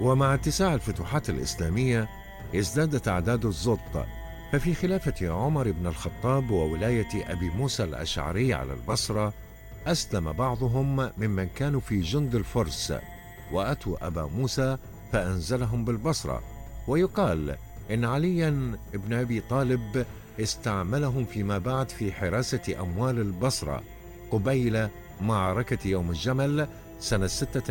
ومع اتساع الفتوحات الإسلامية ازداد تعداد الزط، ففي خلافة عمر بن الخطاب وولاية أبي موسى الأشعري على البصرة أسلم بعضهم ممن كانوا في جند الفرس، وأتوا أبا موسى فأنزلهم بالبصرة. ويقال إن عليا بن أبي طالب استعملهم فيما بعد في حراسة أموال البصرة قبيل معركة يوم الجمل سنة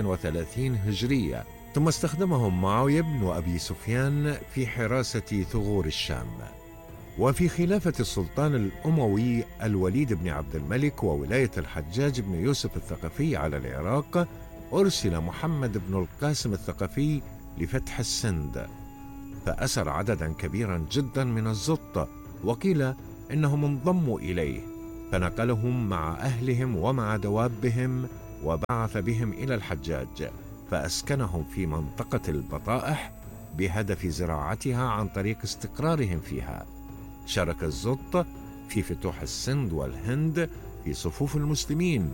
36 هجرية، ثم استخدمهم معاوية بن أبي سفيان في حراسة ثغور الشام. وفي خلافة السلطان الأموي الوليد بن عبد الملك وولاية الحجاج بن يوسف الثقفي على العراق أرسل محمد بن القاسم الثقفي لفتح السند، فأسر عددا كبيرا جدا من الزط، وقيل إنهم انضموا إليه، فنقلهم مع أهلهم ومع دوابهم وبعث بهم إلى الحجاج، فأسكنهم في منطقة البطائح بهدف زراعتها عن طريق استقرارهم فيها. شارك الزط في فتوح السند والهند في صفوف المسلمين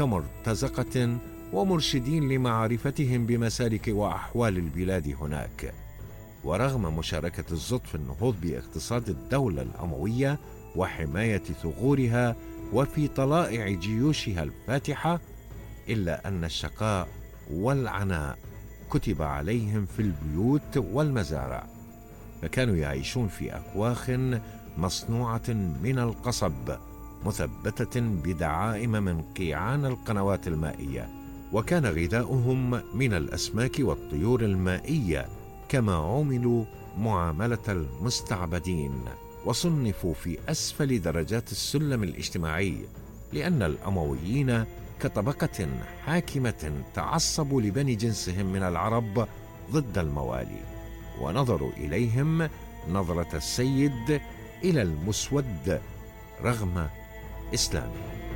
كمرتزقة ومرشدين لمعرفتهم بمسالك وأحوال البلاد هناك. ورغم مشاركة الزط في النهوض باقتصاد الدولة الأموية وحماية ثغورها وفي طلائع جيوشها الفاتحة، إلا أن الشقاء والعناء كتب عليهم في البيوت والمزارع، فكانوا يعيشون في أكواخ مصنوعة من القصب مثبتة بدعائم من قيعان القنوات المائية، وكان غذاؤهم من الأسماك والطيور المائية، كما عملوا معاملة المستعبدين وصنفوا في أسفل درجات السلم الاجتماعي، لأن الأمويين كطبقة حاكمة تعصبوا لبني جنسهم من العرب ضد الموالي، ونظروا إليهم نظرة السيد إلى المسود رغم إسلامهم.